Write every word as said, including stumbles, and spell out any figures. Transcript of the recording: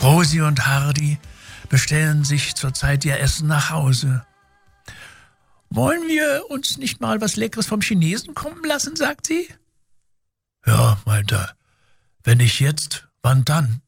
Rosi und Hardy bestellen sich zurzeit ihr Essen nach Hause. »Wollen wir uns nicht mal was Leckeres vom Chinesen kommen lassen«, sagt sie. »Ja«, meint er, »wenn nicht jetzt, wann dann?«